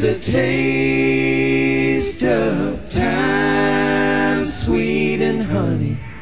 Here's a taste of time, sweet and honey.